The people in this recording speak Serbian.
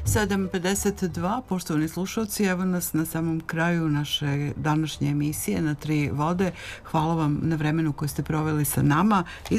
7:52, poštovani slušalci, evo nas na samom kraju naše današnje emisije na Tri vode. Hvala vam na vremenu koje ste proveli sa nama.